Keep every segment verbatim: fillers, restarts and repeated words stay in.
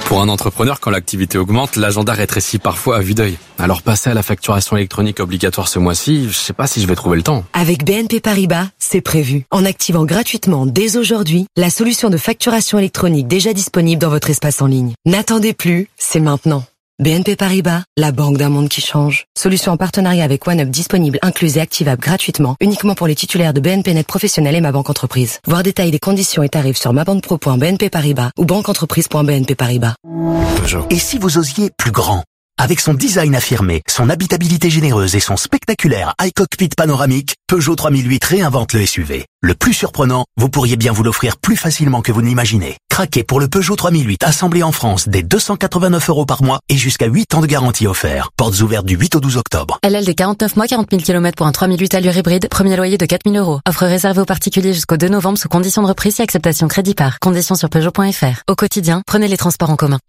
Pour un entrepreneur, quand l'activité augmente, l'agenda rétrécit parfois à vue d'œil. Alors passer à la facturation électronique obligatoire ce mois-ci, je sais pas si je vais trouver le temps. Avec B N P Paribas, c'est prévu. En activant gratuitement dès aujourd'hui la solution de facturation électronique déjà disponible dans votre espace en ligne. N'attendez plus, c'est maintenant. B N P Paribas, la banque d'un monde qui change. Solution en partenariat avec OneUp disponible, incluse et activable gratuitement, uniquement pour les titulaires de B N P Net Professionnel et Ma Banque Entreprise. Voir détails des conditions et tarifs sur mabanpro point b n p paribas ou banqueentreprise point b n p paribas. Peugeot. Et si vous osiez plus grand? Avec son design affirmé, son habitabilité généreuse et son spectaculaire iCockpit panoramique, Peugeot trois mille huit réinvente le S U V. Le plus surprenant, vous pourriez bien vous l'offrir plus facilement que vous ne l'imaginez. Craquez pour le Peugeot trois mille huit assemblé en France dès deux cent quatre-vingt-neuf euros par mois et jusqu'à huit ans de garantie offert. Portes ouvertes du huit au douze octobre. L L D quarante-neuf mois, quarante mille kilomètres pour un trois mille huit allure hybride, premier loyer de quatre mille euros. Offre réservée aux particuliers jusqu'au deux novembre sous conditions de reprise et acceptation crédit par. Conditions sur Peugeot point F R. Au quotidien, prenez les transports en commun.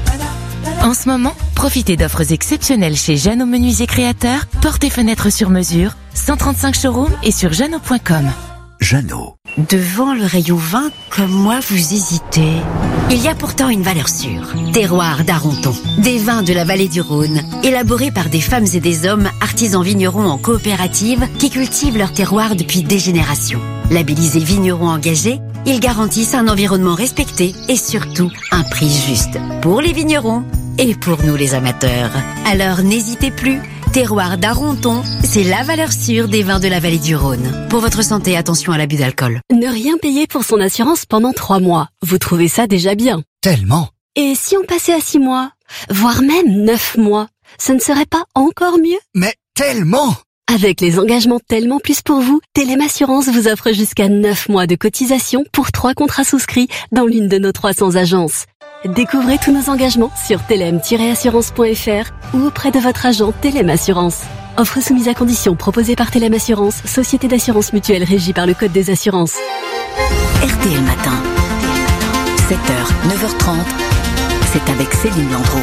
En ce moment, profitez d'offres exceptionnelles chez Jeannot Menuisier Créateur, portes et fenêtres sur mesure, cent trente-cinq showrooms et sur jeannot point com. Jeannot. Devant le rayon vin, comme moi, vous hésitez. Il y a pourtant une valeur sûre. Terroir d'Aronton. Des vins de la vallée du Rhône, élaborés par des femmes et des hommes artisans vignerons en coopérative qui cultivent leur terroir depuis des générations. Labellisés vignerons engagés, ils garantissent un environnement respecté et surtout un prix juste. Pour les vignerons et pour nous les amateurs. Alors n'hésitez plus. Terroir d'Aronton, c'est la valeur sûre des vins de la vallée du Rhône. Pour votre santé, attention à l'abus d'alcool. Ne rien payer pour son assurance pendant trois mois. Vous trouvez ça déjà bien? Tellement. Et si on passait à six mois, voire même neuf mois, ça ne serait pas encore mieux? Mais tellement. Avec les engagements Tellement Plus pour vous, Telem Assurance vous offre jusqu'à neuf mois de cotisation pour trois contrats souscrits dans l'une de nos trois cents agences. Découvrez tous nos engagements sur telem tiret assurance point f r ou auprès de votre agent Telem Assurance. Offre soumise à condition proposée par Telem Assurance, société d'assurance mutuelle régie par le Code des assurances. R T L Matin. sept heures, neuf heures trente. C'est avec Céline Landreau.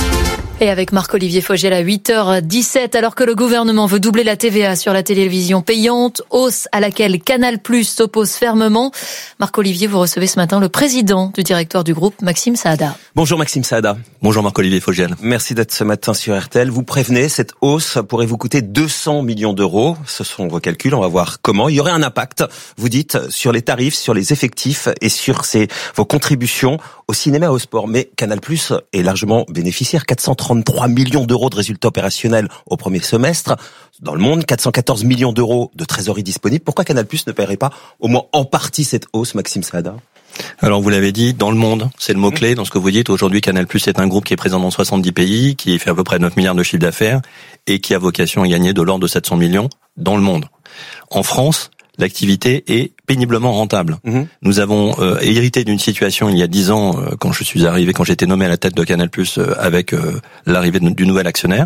Et avec Marc-Olivier Fogiel à huit heures dix-sept, alors que le gouvernement veut doubler la T V A sur la télévision payante, hausse à laquelle Canal+ s'oppose fermement. Marc-Olivier, vous recevez ce matin le président du directoire du groupe, Maxime Saada. Bonjour Maxime Saada. Bonjour Marc-Olivier Fogiel. Merci d'être ce matin sur R T L. Vous prévenez, cette hausse pourrait vous coûter deux cents millions d'euros. Ce sont vos calculs, on va voir comment. Il y aurait un impact, vous dites, sur les tarifs, sur les effectifs et sur ces, vos contributions au cinéma et au sport. Mais Canal+ est largement bénéficiaire, quatre cent trente-trois millions d'euros de résultats opérationnels au premier semestre. Dans le monde, quatre cent quatorze millions d'euros de trésorerie disponible. Pourquoi Canal+ ne paierait pas au moins en partie cette hausse, Maxime Saada? Alors vous l'avez dit, dans le monde, c'est le mot-clé dans ce que vous dites. Aujourd'hui, Canal+ est un groupe qui est présent dans soixante-dix pays, qui fait à peu près neuf milliards de chiffre d'affaires et qui a vocation à gagner de l'ordre de sept cents millions dans le monde. En France, l'activité est péniblement rentable. Mmh. Nous avons euh, hérité d'une situation il y a dix ans, euh, quand je suis arrivé, quand j'étais nommé à la tête de Canal+, euh, avec euh, l'arrivée de, du nouvel actionnaire,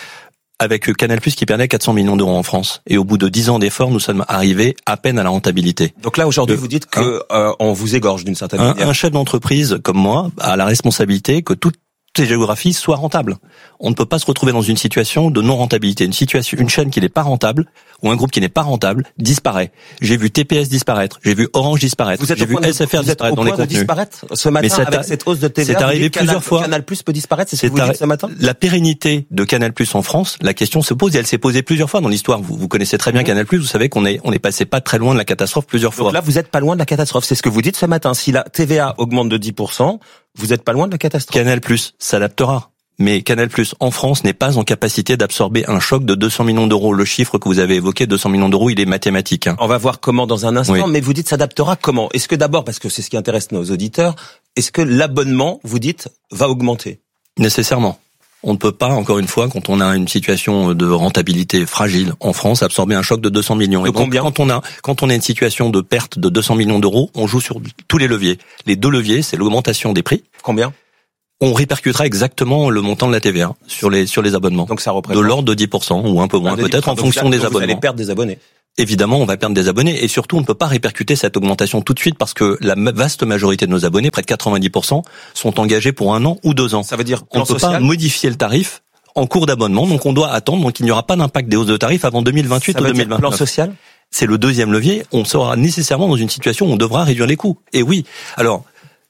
avec euh, Canal+ qui perdait quatre cents millions d'euros en France. Et au bout de dix ans d'efforts, nous sommes arrivés à peine à la rentabilité. Donc là, aujourd'hui, euh, vous dites que euh, on vous égorge d'une certaine un, manière. Un chef d'entreprise comme moi a la responsabilité que toute ces géographies soient rentables. On ne peut pas se retrouver dans une situation de non-rentabilité. Une situation, une chaîne qui n'est pas rentable, ou un groupe qui n'est pas rentable, disparaît. J'ai vu T P S disparaître, j'ai vu Orange disparaître, j'ai vu S F R disparaître dans les contenus. Disparaître ce matin Mais avec cette hausse de T V A. C'est arrivé plusieurs fois. Canal+ peut disparaître, c'est ce que vous dites ce matin? La pérennité de Canal+ en France, la question se pose et elle s'est posée plusieurs fois dans l'histoire. Vous, vous connaissez très bien Canal+, vous savez qu'on est, on est passé pas très loin de la catastrophe plusieurs fois. Donc là, vous êtes pas loin de la catastrophe. C'est ce que vous dites ce matin. Si la T V A augmente de dix pour cent, vous êtes pas loin de la catastrophe. Canal+ s'adaptera. Mais Canal+ en France n'est pas en capacité d'absorber un choc de deux cents millions d'euros. Le chiffre que vous avez évoqué, deux cents millions d'euros, il est mathématique. Hein. On va voir comment dans un instant, oui. Mais vous dites s'adaptera comment? Est-ce que d'abord, parce que c'est ce qui intéresse nos auditeurs, est-ce que l'abonnement, vous dites, va augmenter? Nécessairement. On ne peut pas, encore une fois, quand on a une situation de rentabilité fragile en France, absorber un choc de deux cents millions. De Et donc, combien? Quand on a, quand on a une situation de perte de deux cents millions d'euros, on joue sur tous les leviers. Les deux leviers, c'est l'augmentation des prix. Combien? On répercutera exactement le montant de la T V A sur les sur les abonnements. Donc ça représente de l'ordre de dix pour cent ou un peu moins peut-être en fonction des abonnements. Vous allez perdre des abonnés. Évidemment, on va perdre des abonnés et surtout on ne peut pas répercuter cette augmentation tout de suite parce que la vaste majorité de nos abonnés, près de quatre-vingt-dix pour cent, sont engagés pour un an ou deux ans. Ça veut dire on ne peut pas modifier le tarif en cours d'abonnement, donc on doit attendre, donc il n'y aura pas d'impact des hausses de tarifs avant deux mille vingt-huit ou deux mille vingt-neuf. Plan social? C'est le deuxième levier. On sera nécessairement dans une situation où on devra réduire les coûts. Et oui, alors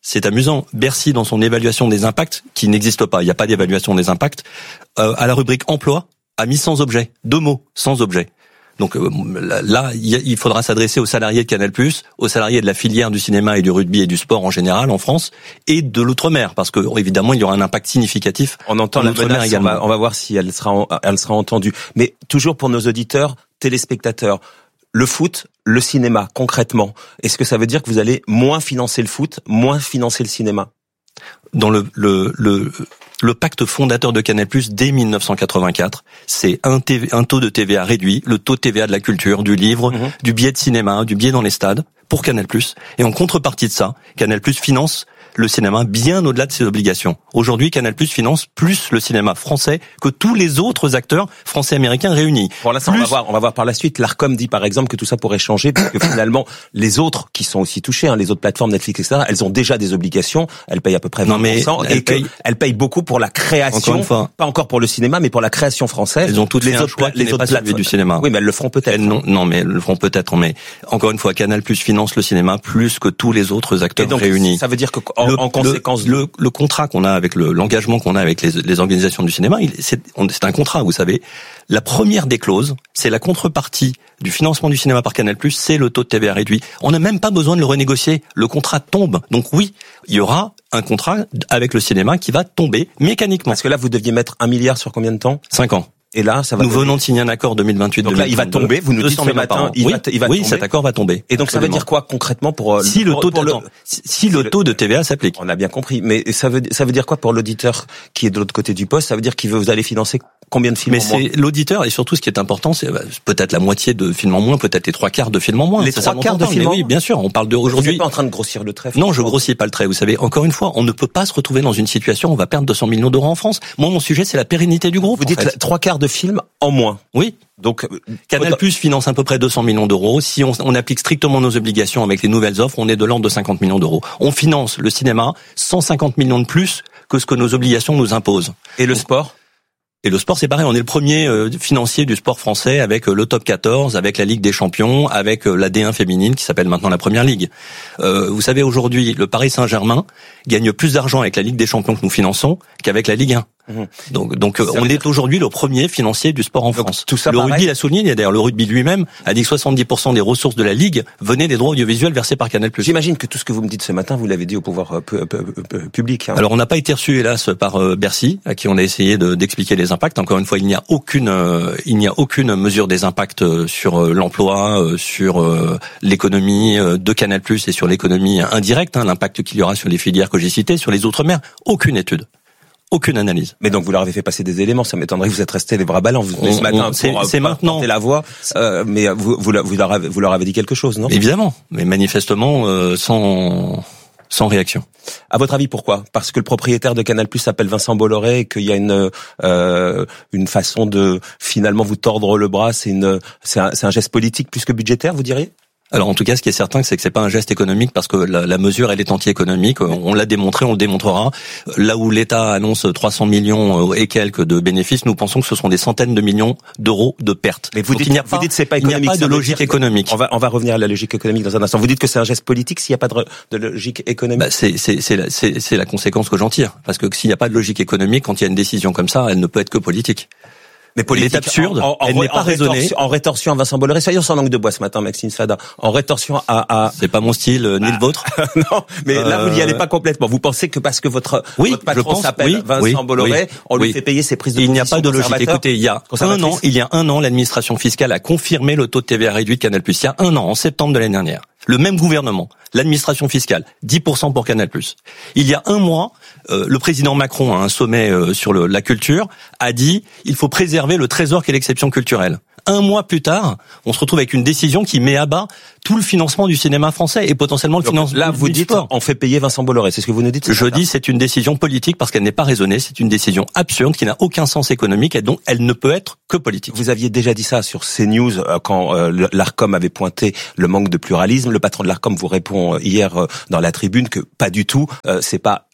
c'est amusant. Bercy, dans son évaluation des impacts, qui n'existe pas, il n'y a pas d'évaluation des impacts, euh, à la rubrique emploi, a mis sans objet. Deux mots, sans objet. Donc euh, là, il faudra s'adresser aux salariés de Canal+, aux salariés de la filière du cinéma et du rugby et du sport en général en France, et de l'outre-mer, parce que évidemment, il y aura un impact significatif. On entend la menace, également. On va, on va voir si elle sera, elle sera entendue. Mais toujours pour nos auditeurs, téléspectateurs, le foot, le cinéma, concrètement, est-ce que ça veut dire que vous allez moins financer le foot, moins financer le cinéma ? Dans le, le, le, le pacte fondateur de Canal+, dès mille neuf cent quatre-vingt-quatre, c'est un, T V, un taux de T V A réduit, le taux de T V A de la culture, du livre, mmh. du billet de cinéma, du billet dans les stades, pour Canal+. Et en contrepartie de ça, Canal+ finance le cinéma bien au-delà de ses obligations. Aujourd'hui, Canal+ finance plus le cinéma français que tous les autres acteurs français-américains réunis. Pour l'instant, plus... on va voir, on va voir par la suite. L'Arcom dit par exemple que tout ça pourrait changer, parce que finalement, les autres qui sont aussi touchés, hein, les autres plateformes Netflix, et cetera, elles ont déjà des obligations. Elles payent à peu près vingt pour cent, non, mais et qu'elles payent... payent beaucoup pour la création. Encore pas encore pour le cinéma, mais pour la création française. Elles ont toutes les fait autres, un choix qui les autres plateformes du cinéma. Oui, mais elles le feront peut-être. Elles, non, non, mais elles le feront peut-être. Mais encore une fois, Canal+ finance le cinéma plus que tous les autres acteurs et donc, réunis. Ça veut dire que en, le, en conséquence. Le, Le, le contrat qu'on a avec le, l'engagement qu'on a avec les, les organisations du cinéma, il, c'est, on, c'est un contrat, vous savez. La première des clauses, c'est la contrepartie du financement du cinéma par Canal+, c'est le taux de T V A réduit. On n'a même pas besoin de le renégocier. Le contrat tombe. Donc oui, il y aura un contrat avec le cinéma qui va tomber mécaniquement. Parce que là, vous deviez mettre un milliard sur combien de temps ? Cinq ans. Et là, ça va. Nous tomber. venons de signer un accord deux mille vingt-huit. Donc là, il va tomber. Vous nous dites ce matin, il oui, va, il va oui, tomber. cet accord va tomber. Et donc, absolument. Ça veut dire quoi concrètement pour si le pour, taux pour de, le, si, si le taux de T V A s'applique. On a bien compris. Mais ça veut ça veut dire quoi pour l'auditeur qui est de l'autre côté du poste ? Ça veut dire qu'il veut vous allez financer combien de films Mais en moins ? c'est l'auditeur et surtout ce qui est important, c'est peut-être la moitié de films en moins, peut-être les trois quarts de films en moins. Les c'est trois quarts de films en moins. Oui, bien sûr. On parle de aujourd'hui. Vous n'êtes pas en train de grossir le trait. Non, je grossis pas le trait. Vous savez, encore une fois, on ne peut pas se retrouver dans une situation où on va perdre deux cents millions d'euros en France. Moi, mon sujet, c'est la pérennité du groupe. Vous dites fait. trois quarts de films en moins. Oui. Donc, Canal+ finance à peu près deux cents millions d'euros. Si on, on applique strictement nos obligations avec les nouvelles offres, on est de l'ordre de cinquante millions d'euros. On finance le cinéma cent cinquante millions de plus que ce que nos obligations nous imposent. Et le sport ? Et le sport, c'est pareil. On est le premier euh, financier du sport français avec euh, le top quatorze, avec la Ligue des Champions, avec euh, la D un féminine qui s'appelle maintenant la Première Ligue. Euh, vous savez, aujourd'hui, le Paris Saint-Germain gagne plus d'argent avec la Ligue des Champions que nous finançons qu'avec la Ligue un. Mmh. Donc, donc euh, on est aujourd'hui le premier financier du sport en donc, France. Tout ça le pareil. rugby l'a souligné. D'ailleurs, le rugby lui-même a dit que soixante-dix pour cent des ressources de la Ligue venaient des droits audiovisuels versés par Canal+. J'imagine que tout ce que vous me dites ce matin, vous l'avez dit au pouvoir euh, public. Hein. Alors, on n'a pas été reçu, hélas, par euh, Bercy, à qui on a essayé de, d'expliquer les impacts. Encore une fois, il n'y a aucune, euh, il n'y a aucune mesure des impacts sur euh, l'emploi, euh, sur euh, l'économie euh, de Canal+, et sur l'économie indirecte, hein, l'impact qu'il y aura sur les filières que j'ai citées, sur les outre-mer. Aucune étude. Aucune analyse. Mais donc vous leur avez fait passer des éléments, ça m'étonnerait que vous êtes restés les bras ballants. Vous venez ce matin on, c'est, pour, c'est pour maintenant. porter la voix, euh, mais vous, vous, vous, leur avez, vous leur avez dit quelque chose, non ? Évidemment, mais manifestement euh, sans sans réaction. À votre avis, pourquoi ? Parce que le propriétaire de Canal+ s'appelle Vincent Bolloré et qu'il y a une euh, une façon de finalement vous tordre le bras. C'est une c'est un, c'est un geste politique plus que budgétaire, vous diriez ? Alors en tout cas, ce qui est certain, c'est que c'est pas un geste économique parce que la, la mesure, elle est anti-économique. On l'a démontré, on le démontrera. Là où l'État annonce trois cents millions et quelques de bénéfices, nous pensons que ce sont des centaines de millions d'euros de pertes. Mais vous Donc, dites, il n'y a vous pas, dites c'est pas économique. Il n'y a pas de logique économique. On va on va revenir à la logique économique dans un instant. Vous dites que c'est un geste politique s'il n'y a pas de, de logique économique. Bah c'est c'est c'est la, c'est c'est la conséquence que j'en tire. Parce que s'il n'y a pas de logique économique, quand il y a une décision comme ça, elle ne peut être que politique. Mais politique, elle est absurde, en, en, elle en, n'est pas en raisonnée. Rétorsion, en rétorsion à Vincent Bolloré, soyons sans langue de bois ce matin, Maxime Sada. En rétorsion à... à... C'est pas mon style, euh, ni le vôtre. Non, mais euh... là, vous n'y allez pas complètement. Vous pensez que parce que votre, oui, votre patron pense, s'appelle oui, Vincent oui, Bolloré, oui, on lui oui. fait payer ses prises de il position. Il n'y a pas de logique. Écoutez, il y a un an, il y a un an, l'administration fiscale a confirmé le taux de T V A réduit de Canal+. Il y a un an, en septembre de l'année dernière. Le même gouvernement, l'administration fiscale, dix pour cent pour Canal+. Il y a un mois, euh, le président Macron, à un sommet euh, sur le, la culture, a dit il faut préserver le trésor qu'est l'exception culturelle. Un mois plus tard, on se retrouve avec une décision qui met à bas tout le financement du cinéma français et potentiellement le Donc, financement là, vous du dites, sport. On fait payer Vincent Bolloré, c'est ce que vous nous dites. Je dis c'est une décision politique parce qu'elle n'est pas raisonnée, c'est une décision absurde qui n'a aucun sens économique et donc elle ne peut être que politique. Vous aviez déjà dit ça sur CNews quand euh, l'Arcom avait pointé le manque de pluralisme. Le patron de l'Arcom vous répond hier dans la tribune que pas du tout, euh, c'est pas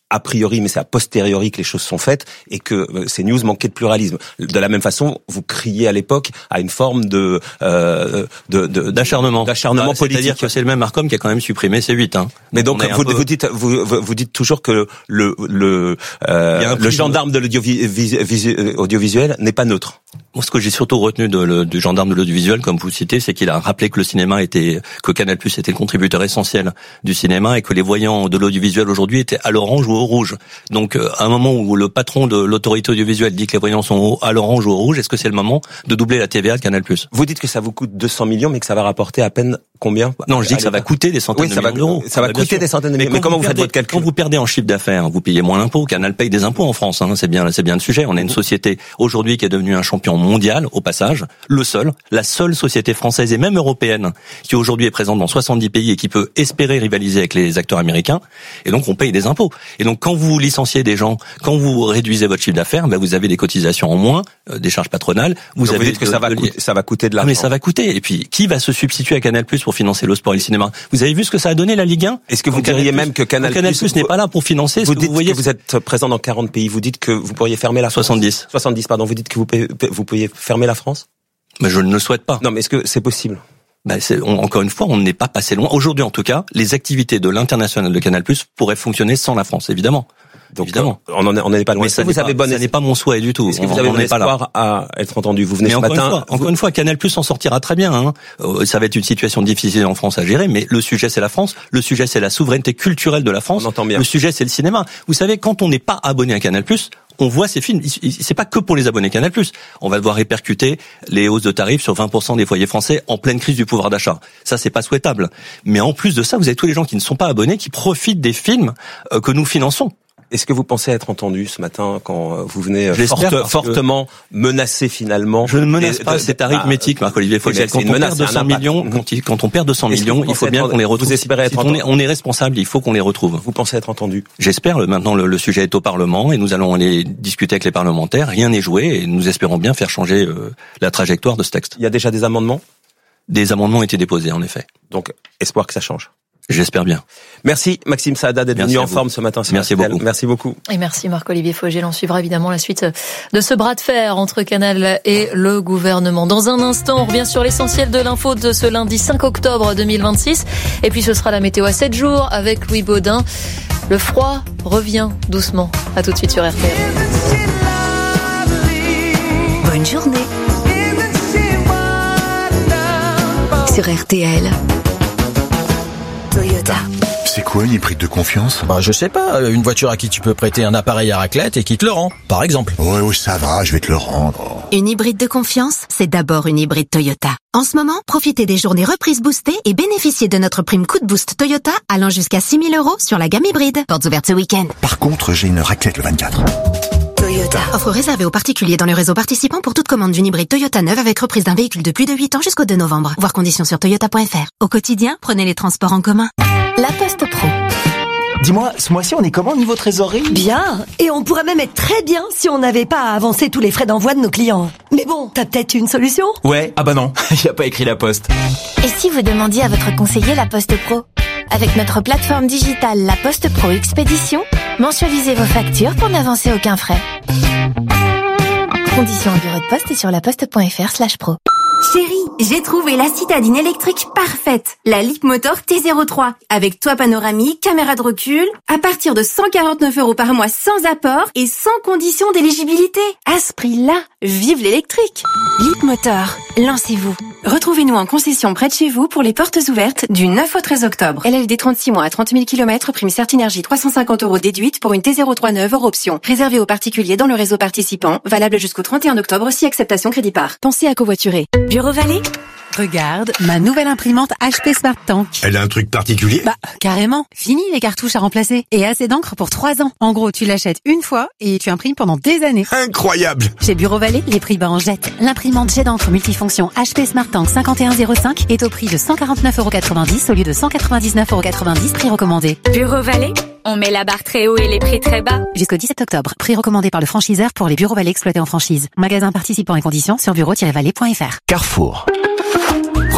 a priori, mais c'est a posteriori que les choses sont faites et que euh, ces news manquaient de pluralisme. De la même façon, vous criez à l'époque à une forme de euh, de, de d'acharnement, d'acharnement ah, politique. C'est-à-dire que c'est le même Arcom qui a quand même supprimé C huit. Hein. Mais donc vous, peu... vous dites vous, vous dites toujours que le le euh, le gendarme de l'audiovisuel n'est pas neutre. Moi, ce que j'ai surtout retenu de, le, du gendarme de l'audiovisuel, comme vous le citez, c'est qu'il a rappelé que le cinéma était, que Canal+ était le contributeur essentiel du cinéma et que les voyants de l'audiovisuel aujourd'hui étaient à l'orange ou au rouge. Donc, à un moment où le patron de l'autorité audiovisuelle dit que les voyants sont à l'orange ou au rouge, est-ce que c'est le moment de doubler la T V A de Canal+? Vous dites que ça vous coûte deux cents millions, mais que ça va rapporter à peine combien? Non, je dis que ça va coûter des centaines oui, de ça millions va, d'euros. Ça va ah, coûter des centaines de millions. Mais, mais comment vous, vous faites perdez, votre calcul? Quand vous perdez en chiffre d'affaires, vous payez moins l'impôt. Canal paye des impôts en France. Hein, c'est bien, c'est bien le sujet. On a une société aujourd'hui qui est devenue un champion mondial, au passage, le seul, la seule société française et même européenne qui aujourd'hui est présente dans soixante-dix pays et qui peut espérer rivaliser avec les acteurs américains. Et donc on paye des impôts. Et donc quand vous licenciez des gens, quand vous réduisez votre chiffre d'affaires, ben vous avez des cotisations en moins, euh, des charges patronales. Vous donc avez vous dites que de, ça va de, coûter, ça va coûter de l'argent. Ah mais ça va coûter. Et puis qui va se substituer à Canal+ pour financer le sport et le cinéma? Vous avez vu ce que ça a donné la Ligue un? Est-ce que vous diriez même que Canal+, Canal+ n'est pas là pour financer? Vous ce que dites vous voyez, que vous êtes présent dans quarante pays. Vous dites que vous pourriez fermer la France. soixante-dix. soixante-dix, pardon. Vous dites que vous pouvez, vous pourriez fermer la France? Mais je ne le souhaite pas. Non, mais est-ce que c'est possible? Ben c'est, on, encore une fois, on n'est pas passé loin. Aujourd'hui, en tout cas, les activités de l'international de Canal+ pourraient fonctionner sans la France, évidemment. Donc, évidemment. on en est, on n'est pas loin. Mais ça, vous avez bon, ça n'est pas mon souhait du tout. Est-ce que vous avez bon espoir à être entendu? Vous venez mais ce encore matin. Une fois, vous... Encore une fois, Canal+ s'en sortira très bien. Hein. Euh, ça va être une situation difficile en France à gérer, mais le sujet c'est la France. Le sujet c'est la souveraineté culturelle de la France. On entend bien. Le sujet c'est le cinéma. Vous savez, quand on n'est pas abonné à Canal+, on voit ces films. C'est pas que pour les abonnés Canal+. On va devoir répercuter les hausses de tarifs sur vingt pour cent des foyers français en pleine crise du pouvoir d'achat. Ça, c'est pas souhaitable. Mais en plus de ça, vous avez tous les gens qui ne sont pas abonnés, qui profitent des films que nous finançons. Est-ce que vous pensez être entendu ce matin quand vous venez forte, fortement que... menacé finalement? Je ne menace pas, de, c'est arithmétique, Marc-Olivier Fogel. Quand, on perd deux cents millions, quand, il, quand on perd deux cents millions, il faut bien qu'on les retrouve. Vous espérez être si on, est, on est responsable, il faut qu'on les retrouve. Vous pensez être entendu? J'espère. Maintenant, le, le sujet est au Parlement et nous allons aller discuter avec les parlementaires. Rien n'est joué et nous espérons bien faire changer euh, la trajectoire de ce texte. Il y a déjà des amendements? Des amendements ont été déposés, en effet. Donc, espoir que ça change. J'espère bien. Merci Maxime Saada d'être venu en forme ce matin. Merci beaucoup. Merci beaucoup. Et merci Marc-Olivier Fogel. On suivra évidemment la suite de ce bras de fer entre Canal et le gouvernement. Dans un instant, on revient sur l'essentiel de l'info de ce lundi cinq octobre deux mille vingt-six. Et puis ce sera la météo à sept jours avec Louis Baudin. Le froid revient doucement. À tout de suite sur R T L. Bonne journée. Sur R T L. Toyota. C'est quoi une hybride de confiance? Bah, je sais pas, une voiture à qui tu peux prêter un appareil à raclette et qui te le rend, par exemple. Ouais, ouais, ça va, je vais te le rendre. Une hybride de confiance, c'est d'abord une hybride Toyota. En ce moment, profitez des journées reprises boostées et bénéficiez de notre prime coup de boost Toyota allant jusqu'à six mille euros sur la gamme hybride. Portes ouvertes ce week-end. Par contre, j'ai une raclette le vingt-quatre. Toyota. Offre réservée aux particuliers dans le réseau participant pour toute commande d'une hybride Toyota neuve avec reprise d'un véhicule de plus de huit ans jusqu'au deux novembre. Voir conditions sur toyota point f r. Au quotidien, prenez les transports en commun. La Poste Pro. Dis-moi, ce mois-ci, on est comment niveau trésorerie? Bien. Et on pourrait même être très bien si on n'avait pas à avancer tous les frais d'envoi de nos clients. Mais bon, t'as peut-être une solution? Ouais. Ah bah non, il y a pas écrit La Poste. Et si vous demandiez à votre conseiller La Poste Pro? Avec notre plateforme digitale La Poste Pro Expédition, mensualisez vos factures pour n'avancer aucun frais. Conditions au bureau de poste et sur laposte.fr slash pro. Chérie, j'ai trouvé la citadine électrique parfaite, la Leapmotor T zéro trois, avec toit panoramique, caméra de recul, à partir de cent quarante-neuf euros par mois sans apport et sans condition d'éligibilité. À ce prix-là, vive l'électrique. Leapmotor, lancez-vous. Retrouvez-nous en concession près de chez vous pour les portes ouvertes du neuf au treize octobre. L L D trente-six mois à trente mille kilomètres, prime Certinergie trois cent cinquante euros déduite pour une T zéro trois neuve hors option. Réservé aux particuliers dans le réseau participant, valable jusqu'au trente et un octobre si acceptation crédit par. Pensez à covoiturer. Bureau Vallée? Regarde, ma nouvelle imprimante H P Smart Tank. Elle a un truc particulier? Bah, carrément. Fini les cartouches à remplacer. Et assez d'encre pour trois ans. En gros, tu l'achètes une fois et tu imprimes pendant des années. Incroyable! Chez Bureau Vallée, les prix bas en jette. L'imprimante jet d'encre multifonction H P Smart Tank cinquante et un zéro cinq est au prix de cent quarante-neuf euros quatre-vingt-dix au lieu de cent quatre-vingt-dix-neuf euros quatre-vingt-dix, prix recommandé. Bureau Vallée, on met la barre très haut et les prix très bas. Jusqu'au dix-sept octobre, prix recommandé par le franchiseur pour les Bureaux Vallée exploités en franchise. Magasin participant et conditions sur bureau tiret vallée point f r. Carrefour.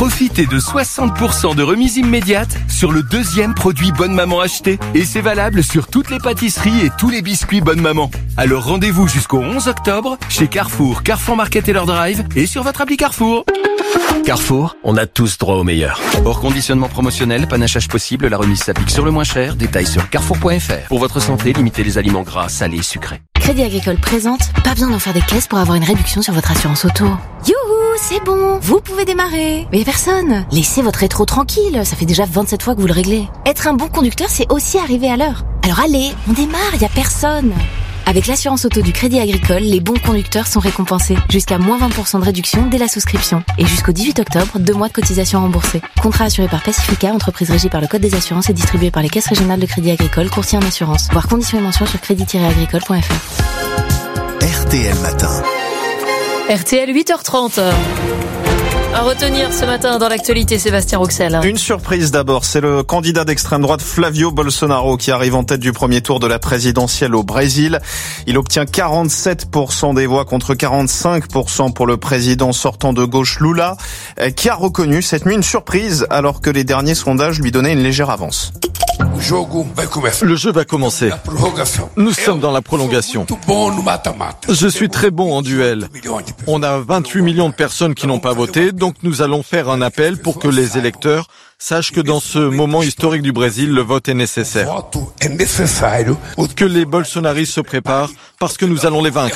Profitez de soixante pour cent de remise immédiate sur le deuxième produit Bonne Maman acheté. Et c'est valable sur toutes les pâtisseries et tous les biscuits Bonne Maman. Alors rendez-vous jusqu'au onze octobre chez Carrefour, Carrefour Market et leur Drive et sur votre appli Carrefour. Carrefour, on a tous droit au meilleur. Hors conditionnement promotionnel, panachage possible, la remise s'applique sur le moins cher. Détails sur carrefour point f r. Pour votre santé, limitez les aliments gras, salés, sucrés. Crédit Agricole présente, pas besoin d'en faire des caisses pour avoir une réduction sur votre assurance auto. Youhou, c'est bon, vous pouvez démarrer. Mais personne. Laissez votre rétro tranquille, ça fait déjà vingt-sept fois que vous le réglez. Être un bon conducteur, c'est aussi arriver à l'heure. Alors allez, on démarre, y a personne. Avec l'assurance auto du Crédit Agricole, les bons conducteurs sont récompensés. Jusqu'à moins vingt pour cent de réduction dès la souscription. Et jusqu'au dix-huit octobre, deux mois de cotisation remboursée. Contrat assuré par Pacifica, entreprise régie par le Code des assurances et distribué par les caisses régionales de Crédit Agricole, courtier en assurance. Voir conditions et mentions sur crédit tiret agricole point f r. R T L Matin. R T L huit heures trente. À retenir ce matin dans l'actualité, Sébastien Rouxel. Une surprise d'abord, c'est le candidat d'extrême droite Flavio Bolsonaro qui arrive en tête du premier tour de la présidentielle au Brésil. Il obtient quarante-sept pour cent des voix contre quarante-cinq pour cent pour le président sortant de gauche Lula, qui a reconnu cette nuit une surprise alors que les derniers sondages lui donnaient une légère avance. Le jeu va commencer. Nous sommes dans la prolongation. Je suis très bon en duel. On a vingt-huit millions de personnes qui n'ont pas voté, donc nous allons faire un appel pour que les électeurs sachent que dans ce moment historique du Brésil, le vote est nécessaire. Que les bolsonaristes se préparent parce que nous allons les vaincre.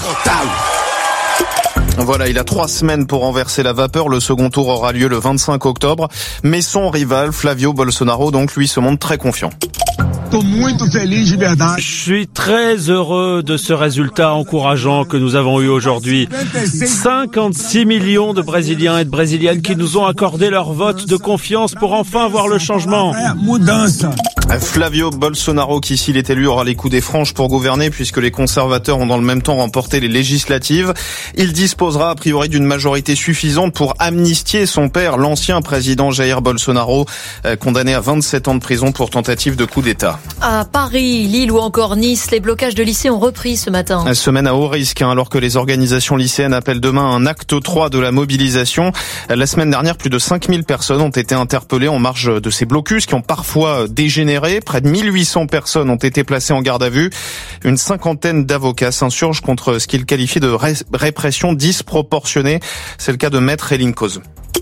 Voilà, il a trois semaines pour renverser la vapeur. Le second tour aura lieu le vingt-cinq octobre. Mais son rival, Flavio Bolsonaro, donc, lui, se montre très confiant. Je suis très heureux de ce résultat encourageant que nous avons eu aujourd'hui. cinquante-six millions de Brésiliens et de Brésiliennes qui nous ont accordé leur vote de confiance pour enfin voir le changement. Flavio Bolsonaro, qui s'il est élu, aura les coups des franches pour gouverner puisque les conservateurs ont dans le même temps remporté les législatives. Il disposera a priori d'une majorité suffisante pour amnistier son père, l'ancien président Jair Bolsonaro, condamné à vingt-sept ans de prison pour tentative de coup d'État. À Paris, Lille ou encore Nice, les blocages de lycées ont repris ce matin. Semaine à haut risque, hein, alors que les organisations lycéennes appellent demain un acte trois de la mobilisation. La semaine dernière, plus de cinq mille personnes ont été interpellées en marge de ces blocus qui ont parfois dégénéré. Près de mille huit cents personnes ont été placées en garde à vue. Une cinquantaine d'avocats s'insurgent contre ce qu'ils qualifient de ré- répression disproportionnée. C'est le cas de Maître Elinkoz.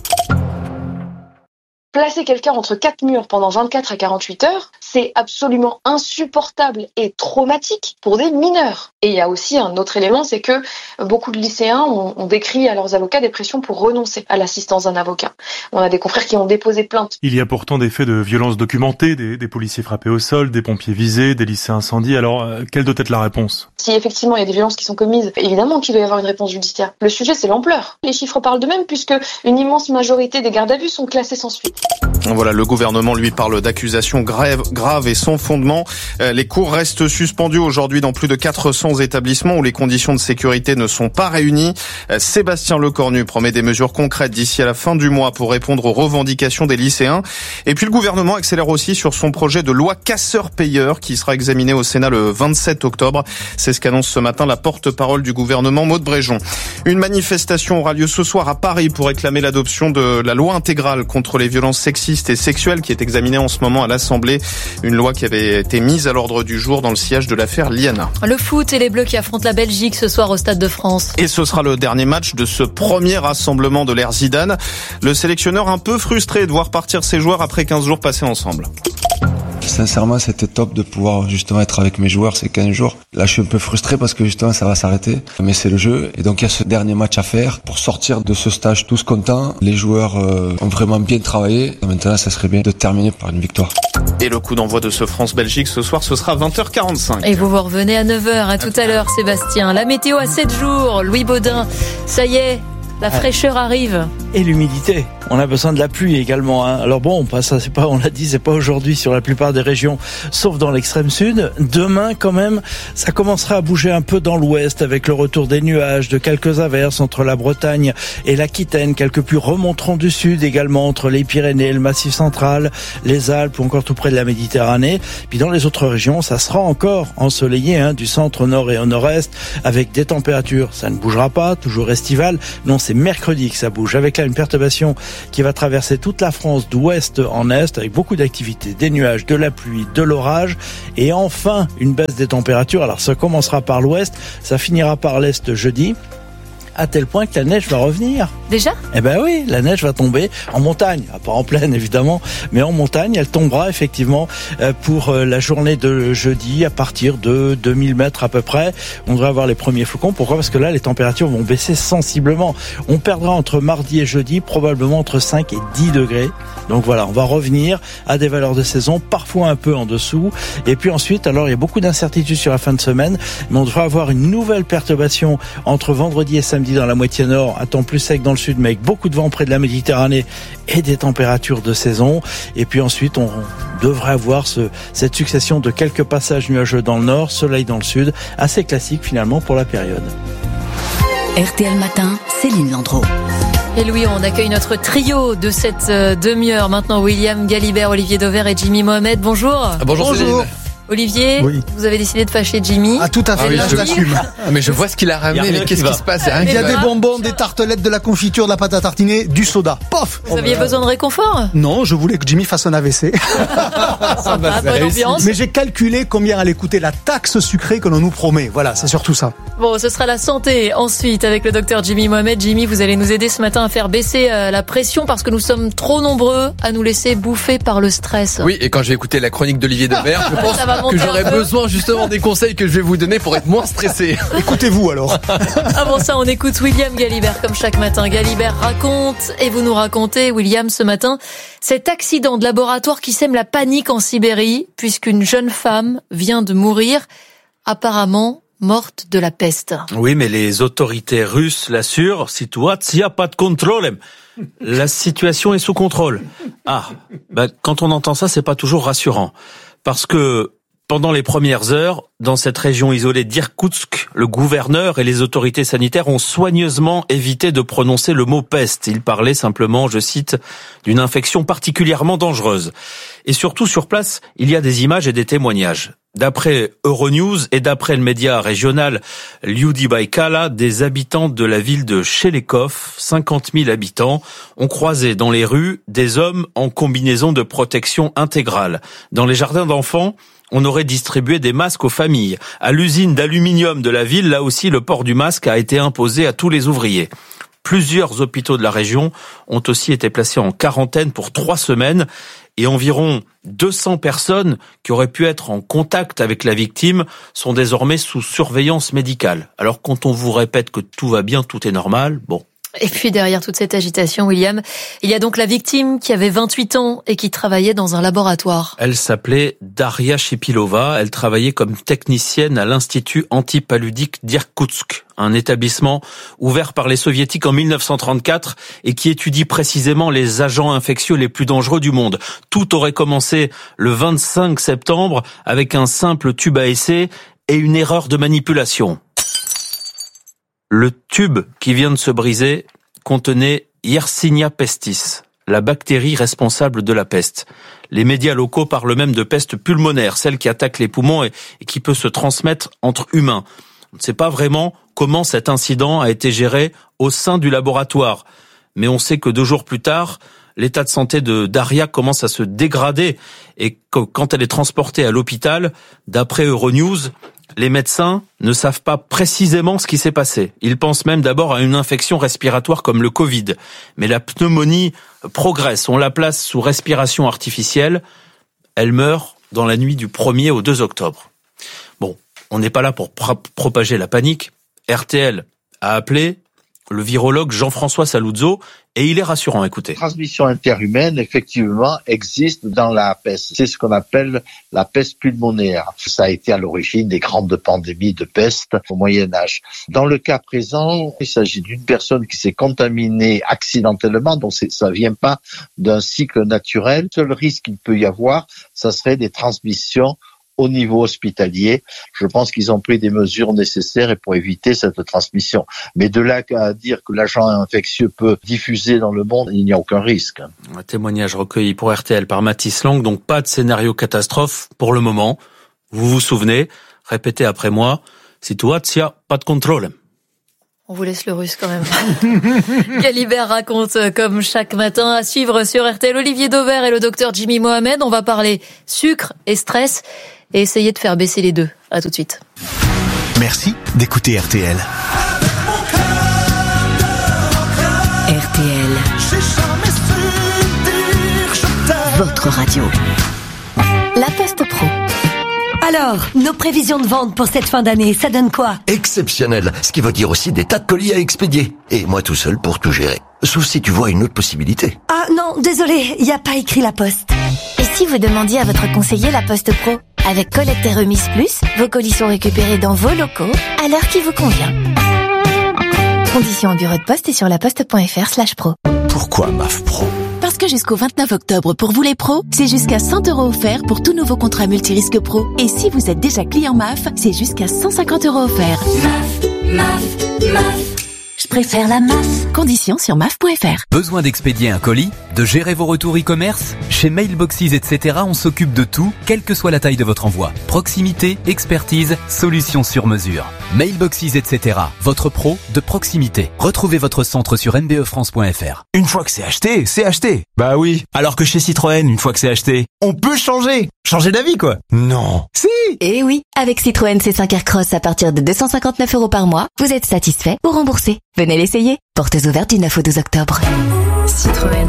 Placer quelqu'un entre quatre murs pendant vingt-quatre à quarante-huit heures, c'est absolument insupportable et traumatique pour des mineurs. Et il y a aussi un autre élément, c'est que beaucoup de lycéens ont, ont décrit à leurs avocats des pressions pour renoncer à l'assistance d'un avocat. On a des confrères qui ont déposé plainte. Il y a pourtant des faits de violence documentés, des, des policiers frappés au sol, des pompiers visés, des lycées incendiés. Alors, euh, quelle doit être la réponse ? Si effectivement il y a des violences qui sont commises, évidemment qu'il doit y avoir une réponse judiciaire. Le sujet, c'est l'ampleur. Les chiffres parlent d'eux-mêmes puisque une immense majorité des gardes à vue sont classés sans suite. Voilà, le gouvernement lui parle d'accusations graves, graves et sans fondement. Les cours restent suspendus aujourd'hui dans plus de quatre cents établissements où les conditions de sécurité ne sont pas réunies. Sébastien Lecornu promet des mesures concrètes d'ici à la fin du mois pour répondre aux revendications des lycéens. Et puis le gouvernement accélère aussi sur son projet de loi casseur-payeur qui sera examiné au Sénat le vingt-sept octobre. C'est ce qu'annonce ce matin la porte-parole du gouvernement, Maud Bréjon. Une manifestation aura lieu ce soir à Paris pour réclamer l'adoption de la loi intégrale contre les violences sexistes et sexuelle qui est examinée en ce moment à l'Assemblée. Une loi qui avait été mise à l'ordre du jour dans le sillage de l'affaire Liana. Le foot et les Bleus qui affrontent la Belgique ce soir au Stade de France. Et ce sera le dernier match de ce premier rassemblement de l'ère Zidane. Le sélectionneur un peu frustré de voir partir ses joueurs après quinze jours passés ensemble. Sincèrement, c'était top de pouvoir justement être avec mes joueurs ces quinze jours. Là, je suis un peu frustré parce que justement, ça va s'arrêter. Mais c'est le jeu. Et donc, il y a ce dernier match à faire pour sortir de ce stage tous contents. Les joueurs euh, ont vraiment bien travaillé. Maintenant, ça serait bien de terminer par une victoire. Et le coup d'envoi de ce France-Belgique ce soir, ce sera vingt heures quarante-cinq. Et vous vous revenez à neuf heures. À tout à l'heure, Sébastien. La météo à sept jours. Louis Baudin. Ça y est. La fraîcheur arrive. Et l'humidité. On a besoin de la pluie également. Hein. Alors bon, ça c'est pas, on l'a dit, c'est pas aujourd'hui sur la plupart des régions, sauf dans l'extrême sud. Demain, quand même, ça commencera à bouger un peu dans l'ouest avec le retour des nuages, de quelques averses entre la Bretagne et l'Aquitaine. Quelques pluies remonteront du sud également entre les Pyrénées, le Massif central, les Alpes ou encore tout près de la Méditerranée. Puis dans les autres régions, ça sera encore ensoleillé, hein, du centre au nord et au nord-est, avec des températures. Ça ne bougera pas, toujours estival. Non, c'est mercredi que ça bouge. Avec là une perturbation qui va traverser toute la France d'ouest en est avec beaucoup d'activités, des nuages, de la pluie, de l'orage et enfin une baisse des températures. Alors ça commencera par l'ouest, ça finira par l'est jeudi, à tel point que la neige va revenir. Déjà ? Eh ben oui, la neige va tomber en montagne, pas en plaine évidemment, mais en montagne, elle tombera effectivement pour la journée de jeudi à partir de deux mille mètres à peu près. On devrait avoir les premiers flocons. Pourquoi ? Parce que là, les températures vont baisser sensiblement. On perdra entre mardi et jeudi probablement entre cinq et dix degrés. Donc voilà, on va revenir à des valeurs de saison, parfois un peu en dessous. Et puis ensuite, alors il y a beaucoup d'incertitudes sur la fin de semaine, mais on devrait avoir une nouvelle perturbation entre vendredi et samedi dans la moitié nord, un temps plus sec dans le sud, mais avec beaucoup de vent près de la Méditerranée et des températures de saison. Et puis ensuite, on devrait avoir ce, cette succession de quelques passages nuageux dans le nord, soleil dans le sud, assez classique finalement pour la période. R T L Matin, Céline Landreau. Et Louis, on accueille notre trio de cette demi-heure. Maintenant, William Galibert, Olivier Dauvert et Jimmy Mohamed. Bonjour. Ah, bonjour, bonjour. Céline. Olivier, oui. Vous avez décidé de fâcher Jimmy. Ah, tout à fait, ah oui, là, je l'assume. Ah, mais je vois ce qu'il a ramené, mais qu'est-ce qui, qui se passe? Il y a des bonbons, des tartelettes, de la confiture, de la pâte à tartiner, du soda. Pof! Vous aviez besoin de réconfort? Non, je voulais que Jimmy fasse un A V C. Ça va, bonne ambiance. Mais j'ai calculé combien allait coûter la taxe sucrée que l'on nous promet. Voilà, c'est surtout ça. Bon, ce sera la santé. Ensuite, avec le docteur Jimmy Mohamed. Jimmy, vous allez nous aider ce matin à faire baisser la pression parce que nous sommes trop nombreux à nous laisser bouffer par le stress. Oui, et quand j'ai écouté la chronique d'Olivier Dauvert, je pense que j'aurais besoin justement des conseils que je vais vous donner pour être moins stressé. Écoutez-vous alors. Avant ça, on écoute William Galibert comme chaque matin. Galibert raconte et vous nous racontez, William, ce matin, cet accident de laboratoire qui sème la panique en Sibérie puisqu'une jeune femme vient de mourir, apparemment morte de la peste. Oui, mais les autorités russes l'assurent, situation pas de contrôle. La situation est sous contrôle. Ah, bah, quand on entend ça, c'est pas toujours rassurant. Parce que pendant les premières heures, dans cette région isolée d'Irkoutsk, le gouverneur et les autorités sanitaires ont soigneusement évité de prononcer le mot peste. Ils parlaient simplement, je cite, d'une infection particulièrement dangereuse. Et surtout, sur place, il y a des images et des témoignages. D'après Euronews et d'après le média régional Lyudi Baïkala, des habitants de la ville de Chelekov, cinquante mille habitants, ont croisé dans les rues des hommes en combinaison de protection intégrale. Dans les jardins d'enfants, on aurait distribué des masques aux familles. À l'usine d'aluminium de la ville, là aussi, le port du masque a été imposé à tous les ouvriers. Plusieurs hôpitaux de la région ont aussi été placés en quarantaine pour trois semaines et environ deux cents personnes qui auraient pu être en contact avec la victime sont désormais sous surveillance médicale. Alors quand on vous répète que tout va bien, tout est normal, bon. Et puis derrière toute cette agitation, William, il y a donc la victime qui avait vingt-huit ans et qui travaillait dans un laboratoire. Elle s'appelait Daria Shipilova. Elle travaillait comme technicienne à l'Institut antipaludique d'Irkoutsk, un établissement ouvert par les soviétiques en mille neuf cent trente-quatre et qui étudie précisément les agents infectieux les plus dangereux du monde. Tout aurait commencé le vingt-cinq septembre avec un simple tube à essai et une erreur de manipulation. Le tube qui vient de se briser contenait Yersinia pestis, la bactérie responsable de la peste. Les médias locaux parlent même de peste pulmonaire, celle qui attaque les poumons et, et qui peut se transmettre entre humains. On ne sait pas vraiment comment cet incident a été géré au sein du laboratoire, mais on sait que deux jours plus tard, l'état de santé de Daria commence à se dégrader et que quand elle est transportée à l'hôpital, d'après Euronews, les médecins ne savent pas précisément ce qui s'est passé. Ils pensent même d'abord à une infection respiratoire comme le Covid. Mais la pneumonie progresse. On la place sous respiration artificielle. Elle meurt dans la nuit du premier au deux octobre. Bon, on n'est pas là pour pro- propager la panique. R T L a appelé le virologue Jean-François Saluzzo et il est rassurant, écoutez. La transmission interhumaine, effectivement, existe dans la peste. C'est ce qu'on appelle la peste pulmonaire. Ça a été à l'origine des grandes pandémies de peste au Moyen-Âge. Dans le cas présent, il s'agit d'une personne qui s'est contaminée accidentellement, donc c'est, ça vient pas d'un cycle naturel. Le seul risque qu'il peut y avoir, ça serait des transmissions au niveau hospitalier. Je pense qu'ils ont pris des mesures nécessaires pour éviter cette transmission. Mais de là à dire que l'agent infectieux peut diffuser dans le monde, il n'y a aucun risque. Un témoignage recueilli pour R T L par Mathis Lang, donc pas de scénario catastrophe pour le moment. Vous vous souvenez, répétez après moi, situation pas de contrôle. On vous laisse le russe quand même. Galibert raconte comme chaque matin. À suivre sur R T L, Olivier Dauvert et le docteur Jimmy Mohamed. On va parler sucre et stress et essayer de faire baisser les deux. À tout de suite. Merci d'écouter R T L. R T L. Votre radio. La Poste Pro. Alors, nos prévisions de vente pour cette fin d'année, ça donne quoi? Exceptionnel, ce qui veut dire aussi des tas de colis à expédier. Et moi tout seul pour tout gérer. Sauf si tu vois une autre possibilité. Ah non, désolé, il n'y a pas écrit La Poste. Et si vous demandiez à votre conseiller La Poste Pro? Avec collecte et remise plus, vos colis sont récupérés dans vos locaux à l'heure qui vous convient. Conditions en bureau de poste et sur laposte.fr slash pro. Pourquoi M A F Pro? Parce que jusqu'au vingt-neuf octobre, pour vous les pros, c'est jusqu'à cent euros offerts pour tout nouveau contrat multirisque pro. Et si vous êtes déjà client M A F, c'est jusqu'à cent cinquante euros offerts. M A F, M A F, M A F. Je préfère la M A F. Conditions sur M A F point F R. Besoin d'expédier un colis? De gérer vos retours e-commerce? Chez Mailboxes, et cetera, on s'occupe de tout, quelle que soit la taille de votre envoi. Proximité, expertise, solutions sur mesure. Mailboxes, et cetera, votre pro de proximité. Retrouvez votre centre sur m b e france point f r. Une fois que c'est acheté, c'est acheté. Bah oui. Alors que chez Citroën, une fois que c'est acheté, on peut changer. Changer d'avis, quoi. Non. Si. Eh oui. Avec Citroën C cinq Aircross à partir de deux cent cinquante-neuf euros par mois, vous êtes satisfait ou remboursé. Venez l'essayer. Portes ouvertes du neuf au douze octobre. Citroën.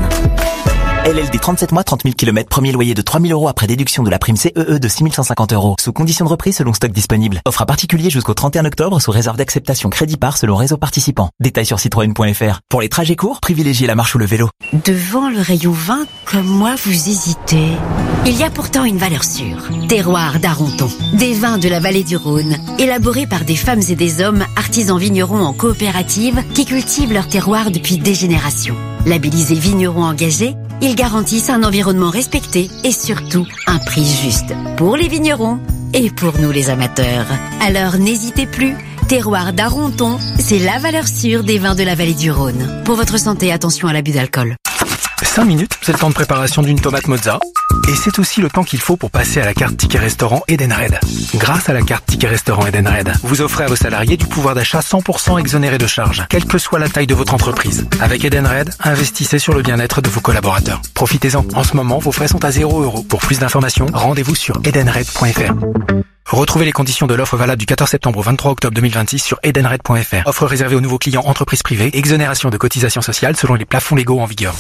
L L D trente-sept mois, trente mille kilomètres, premier loyer de trois mille euros après déduction de la prime C E E de six mille cent cinquante euros. Sous condition de reprise selon stock disponible. Offre à particulier jusqu'au trente et un octobre sous réserve d'acceptation crédit par selon réseau participant. Détails sur citroën point f r. Pour les trajets courts, privilégiez la marche ou le vélo. Devant le rayon vin, comme moi vous hésitez. Il y a pourtant une valeur sûre. Terroir d'Aronton. Des vins de la vallée du Rhône. Élaborés par des femmes et des hommes artisans vignerons en coopérative qui cultivent leur terroir depuis des générations. Labellisés vignerons engagés, ils garantissent un environnement respecté et surtout un prix juste pour les vignerons et pour nous les amateurs. Alors n'hésitez plus, Terroir d'Aronton, c'est la valeur sûre des vins de la vallée du Rhône. Pour votre santé, attention à l'abus d'alcool. cinq minutes, c'est le temps de préparation d'une tomate mozza. Et c'est aussi le temps qu'il faut pour passer à la carte Ticket Restaurant Edenred. Grâce à la carte Ticket Restaurant Edenred, vous offrez à vos salariés du pouvoir d'achat cent pour cent exonéré de charges, quelle que soit la taille de votre entreprise. Avec Edenred, investissez sur le bien-être de vos collaborateurs. Profitez-en. En ce moment, vos frais sont à zéro euro. Pour plus d'informations, rendez-vous sur edenred point f r. Retrouvez les conditions de l'offre valable du quatorze septembre au vingt-trois octobre deux mille vingt-six sur edenred point f r. Offre réservée aux nouveaux clients entreprises privées, exonération de cotisations sociales selon les plafonds légaux en vigueur.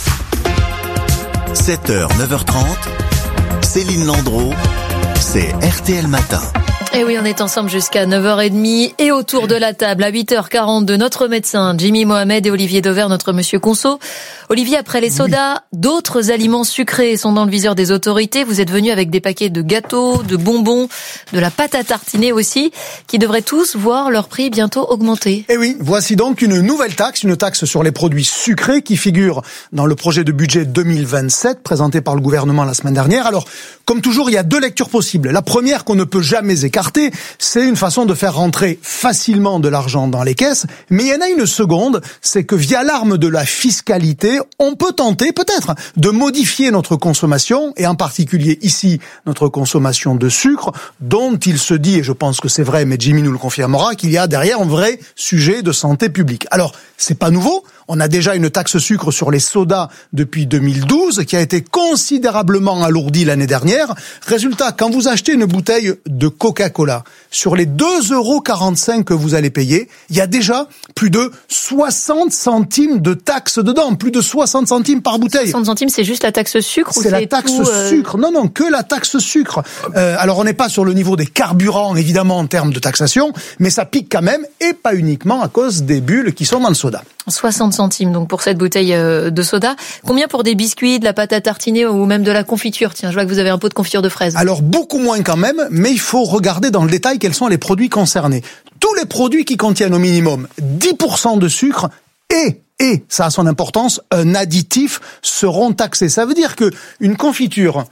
sept heures, neuf heures trente, Céline Landreau, c'est R T L Matin. Et oui, on est ensemble jusqu'à neuf heures trente et autour de la table à huit heures quarante-deux, notre médecin Jimmy Mohamed et Olivier Dauvert, notre monsieur Conso. Olivier, après les sodas, oui. D'autres aliments sucrés sont dans le viseur des autorités. Vous êtes venu avec des paquets de gâteaux, de bonbons, de la pâte à tartiner aussi, qui devraient tous voir leur prix bientôt augmenter. Et oui, voici donc une nouvelle taxe, une taxe sur les produits sucrés qui figure dans le projet de budget deux mille vingt-sept présenté par le gouvernement la semaine dernière. Alors, comme toujours, il y a deux lectures possibles. La première qu'on ne peut jamais écarter, c'est une façon de faire rentrer facilement de l'argent dans les caisses. Mais il y en a une seconde, c'est que via l'arme de la fiscalité, on peut tenter peut-être de modifier notre consommation, et en particulier ici notre consommation de sucre, dont il se dit, et je pense que c'est vrai, mais Jimmy nous le confirmera, qu'il y a derrière un vrai sujet de santé publique. Alors, c'est pas nouveau. On a déjà une taxe sucre sur les sodas depuis deux mille douze qui a été considérablement alourdie l'année dernière. Résultat, quand vous achetez une bouteille de Coca-Cola, sur les deux euros quarante-cinq que vous allez payer, il y a déjà plus de soixante centimes de taxes dedans, plus de soixante centimes par bouteille. soixante centimes, c'est juste la taxe sucre ou c'est la taxe tout, euh... sucre. Non, non, que la taxe sucre. Euh, alors on n'est pas sur le niveau des carburants, évidemment, en termes de taxation, mais ça pique quand même, et pas uniquement à cause des bulles qui sont dans le soda. soixante centimes donc pour cette bouteille de soda. Combien pour des biscuits, de la pâte à tartiner ou même de la confiture? Tiens, je vois que vous avez un pot de confiture de fraises. Alors beaucoup moins quand même, mais il faut regarder dans le détail quels sont les produits concernés. Tous les produits qui contiennent au minimum dix pour cent de sucre et et ça a son importance, un additif seront taxés. Ça veut dire que une confiture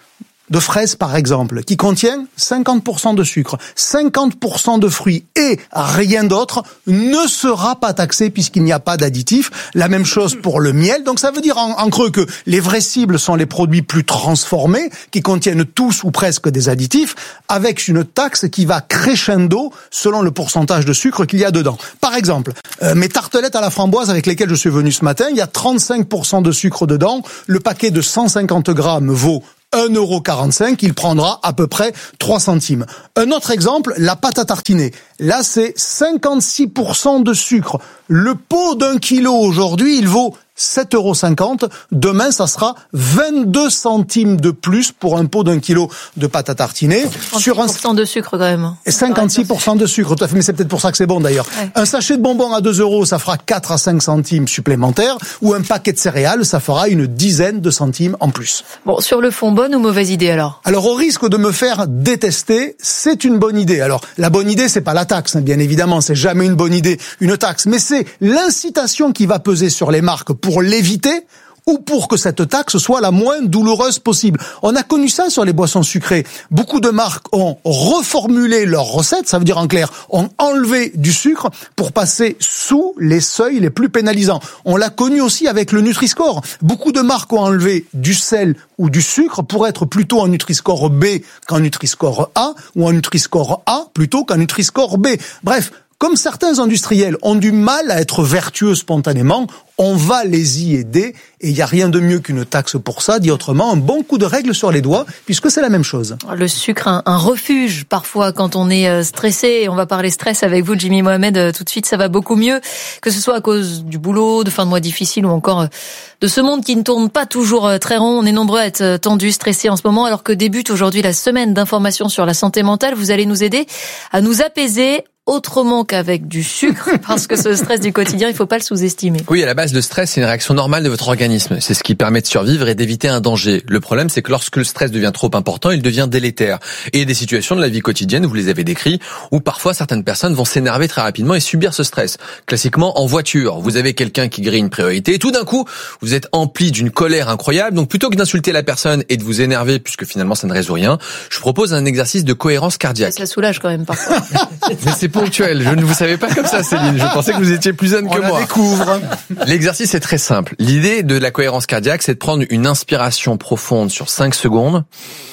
de fraises, par exemple, qui contient cinquante pour cent de sucre, cinquante pour cent de fruits et rien d'autre, ne sera pas taxé puisqu'il n'y a pas d'additifs. La même chose pour le miel. Donc ça veut dire en, en creux que les vraies cibles sont les produits plus transformés, qui contiennent tous ou presque des additifs, avec une taxe qui va crescendo selon le pourcentage de sucre qu'il y a dedans. Par exemple, euh, mes tartelettes à la framboise avec lesquelles je suis venu ce matin, il y a trente-cinq pour cent de sucre dedans. Le paquet de cent cinquante grammes vaut un euro quarante-cinq, il prendra à peu près trois centimes. Un autre exemple, la pâte à tartiner. Là, c'est cinquante-six pour cent de sucre. Le pot d'un kilo aujourd'hui, il vaut sept euros cinquante. Demain, ça sera vingt-deux centimes de plus pour un pot d'un kilo de pâte à tartiner. Sur un pour cent de sucre quand même. Et cinquante-six pour cent de sucre, tout à fait. Mais c'est peut-être pour ça que c'est bon d'ailleurs. Ouais. Un sachet de bonbons à deux euros, ça fera quatre à cinq centimes supplémentaires. Ou un paquet de céréales, ça fera une dizaine de centimes en plus. Bon, sur le fond, bonne ou mauvaise idée alors? Alors, au risque de me faire détester, c'est une bonne idée. Alors, la bonne idée, c'est pas la taxe, hein, bien évidemment. C'est jamais une bonne idée, une taxe. Mais c'est l'incitation qui va peser sur les marques pour l'éviter ou pour que cette taxe soit la moins douloureuse possible. On a connu ça sur les boissons sucrées. Beaucoup de marques ont reformulé leurs recettes, ça veut dire en clair, ont enlevé du sucre pour passer sous les seuils les plus pénalisants. On l'a connu aussi avec le Nutri-Score. Beaucoup de marques ont enlevé du sel ou du sucre pour être plutôt en Nutri-Score B qu'en Nutri-Score A, ou en Nutri-Score A plutôt qu'en Nutri-Score B. Bref, comme certains industriels ont du mal à être vertueux spontanément, on va les y aider et il n'y a rien de mieux qu'une taxe pour ça. Dit autrement, un bon coup de règle sur les doigts puisque c'est la même chose. Le sucre, un, un refuge parfois quand on est stressé. On va parler stress avec vous, Jimmy Mohamed. Tout de suite, ça va beaucoup mieux, que ce soit à cause du boulot, de fin de mois difficile ou encore de ce monde qui ne tourne pas toujours très rond. On est nombreux à être tendus, stressés en ce moment alors que débute aujourd'hui la semaine d'information sur la santé mentale. Vous allez nous aider à nous apaiser autrement qu'avec du sucre, parce que ce stress du quotidien, il ne faut pas le sous-estimer. Oui, à la base, le stress, c'est une réaction normale de votre organisme. C'est ce qui permet de survivre et d'éviter un danger. Le problème, c'est que lorsque le stress devient trop important, il devient délétère. Et il y a des situations de la vie quotidienne, vous les avez décrites, où parfois certaines personnes vont s'énerver très rapidement et subir ce stress. Classiquement, en voiture, vous avez quelqu'un qui grille une priorité, et tout d'un coup, vous êtes empli d'une colère incroyable. Donc plutôt que d'insulter la personne et de vous énerver, puisque finalement ça ne résout rien, je vous propose un exercice de cohérence cardiaque. Ça soulage quand même parfois. Mais c'est ponctuel. Je ne vous savais pas comme ça, Céline. Je pensais que vous étiez plus jeune que moi. On la découvre. L'exercice est très simple. L'idée de la cohérence cardiaque, c'est de prendre une inspiration profonde sur cinq secondes.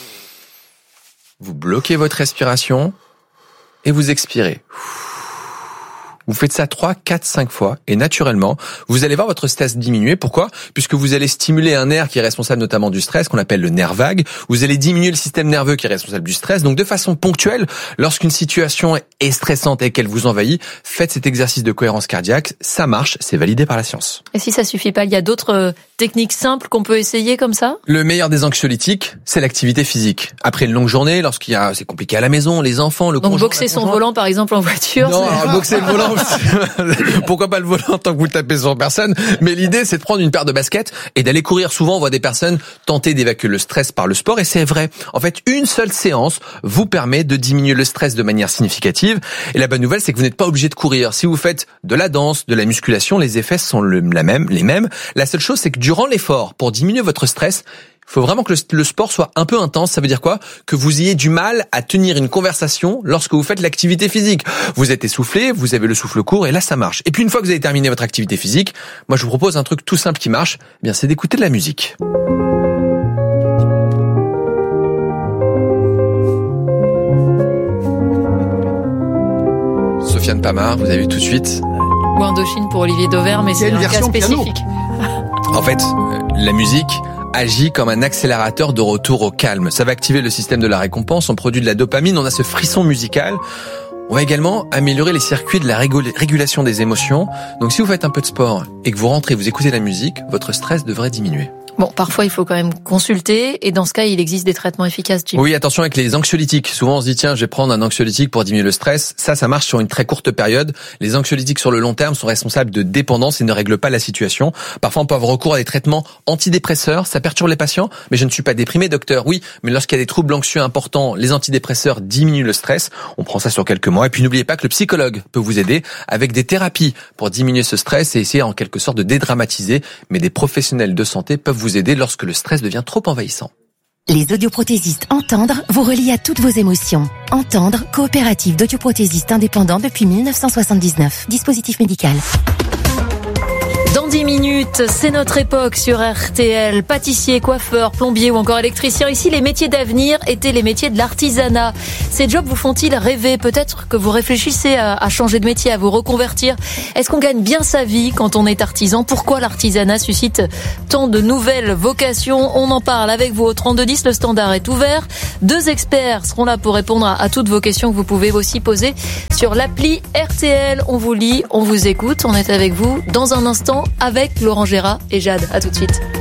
Vous bloquez votre respiration et vous expirez. Vous faites ça trois, quatre, cinq fois et naturellement, vous allez voir votre stress diminuer. Pourquoi ? Puisque vous allez stimuler un nerf qui est responsable notamment du stress, qu'on appelle le nerf vague. Vous allez diminuer le système nerveux qui est responsable du stress. Donc de façon ponctuelle, lorsqu'une situation est stressante et qu'elle vous envahit, faites cet exercice de cohérence cardiaque. Ça marche, c'est validé par la science. Et si ça suffit pas, il y a d'autres techniques simples qu'on peut essayer comme ça ? Le meilleur des anxiolytiques, c'est l'activité physique. Après une longue journée, lorsqu'il y a, c'est compliqué à la maison, les enfants, le Donc conjoint, boxer son volant par exemple en voiture. Non, alors, boxer le volant. Pourquoi pas le volant tant que vous le tapez sur personne. Mais l'idée, c'est de prendre une paire de baskets et d'aller courir. Souvent, on voit des personnes tenter d'évacuer le stress par le sport et c'est vrai. En fait, une seule séance vous permet de diminuer le stress de manière significative. Et la bonne nouvelle, c'est que vous n'êtes pas obligé de courir. Si vous faites de la danse, de la musculation, les effets sont le, la même, les mêmes. La seule chose, c'est que durant l'effort, pour diminuer votre stress, il faut vraiment que le, le sport soit un peu intense. Ça veut dire quoi ? Que vous ayez du mal à tenir une conversation lorsque vous faites l'activité physique. Vous êtes essoufflé, vous avez le souffle court et là ça marche. Et puis une fois que vous avez terminé votre activité physique, moi je vous propose un truc tout simple qui marche, eh bien c'est d'écouter de la musique. Sofiane Pamar, vous avez vu tout de suite. Ou Indochine pour Olivier Dauvert, mais c'est un cas spécifique. En fait, la musique agit comme un accélérateur de retour au calme. Ça va activer le système de la récompense, on produit de la dopamine, on a ce frisson musical. On va également améliorer les circuits de la régulation des émotions. Donc si vous faites un peu de sport et que vous rentrez, vous écoutez la musique, votre stress devrait diminuer. Bon, parfois il faut quand même consulter et dans ce cas il existe des traitements efficaces, Jim. Oui, attention avec les anxiolytiques. Souvent on se dit tiens, je vais prendre un anxiolytique pour diminuer le stress. Ça, ça marche sur une très courte période. Les anxiolytiques sur le long terme sont responsables de dépendance et ne règlent pas la situation. Parfois on peut avoir recours à des traitements antidépresseurs. Ça perturbe les patients. Mais je ne suis pas déprimé, docteur. Oui, mais lorsqu'il y a des troubles anxieux importants, les antidépresseurs diminuent le stress. On prend ça sur quelques mois. Et puis n'oubliez pas que le psychologue peut vous aider avec des thérapies pour diminuer ce stress et essayer en quelque sorte de dédramatiser. Mais des professionnels de santé peuvent vous aider lorsque le stress devient trop envahissant. Les audioprothésistes Entendre vous relient à toutes vos émotions. Entendre, coopérative d'audioprothésistes indépendants depuis dix-neuf cent soixante-dix-neuf. Dispositif médical. Dans dix minutes, c'est notre époque sur R T L. Pâtissier, coiffeur, plombier ou encore électricien. Ici, les métiers d'avenir étaient les métiers de l'artisanat. Ces jobs vous font-ils rêver? Peut-être que vous réfléchissez à, à changer de métier, à vous reconvertir. Est-ce qu'on gagne bien sa vie quand on est artisan? Pourquoi l'artisanat suscite tant de nouvelles vocations? On en parle avec vous au trente-deux dix. Le standard est ouvert. Deux experts seront là pour répondre à, à toutes vos questions que vous pouvez aussi poser sur l'appli R T L. On vous lit, on vous écoute. On est avec vous dans un instant avec Laurent Gérard et Jade. À tout de suite.